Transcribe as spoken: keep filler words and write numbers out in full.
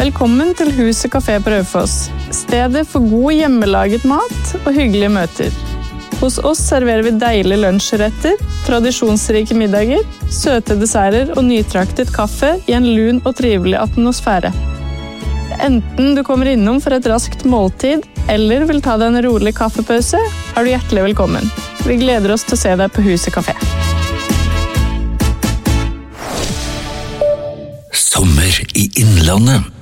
Velkommen til Huset Kafé på Raufoss, stedet for god hjemmelaget mat og hyggelige møter. Hos oss serverer vi deilige lunsjretter, tradisjonsrike middager, søte desserter og nytraktet kaffe i en lun og trivelig atmosfære. Enten du kommer innom for et raskt måltid, eller vil ta deg en rolig kaffepause, er du hjertelig velkommen. Vi gleder oss til å se deg på Huset Kafé. Sommer i Innlandet.